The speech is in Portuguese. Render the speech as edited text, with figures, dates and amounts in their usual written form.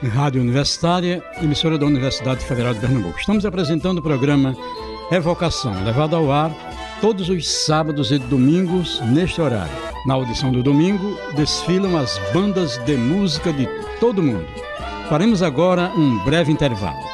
Rádio Universitária, emissora da Universidade Federal de Pernambuco. Estamos apresentando o programa Evocação, levado ao ar todos os sábados e domingos neste horário. Na audição do domingo, desfilam as bandas de música de todo o mundo. Faremos agora um breve intervalo.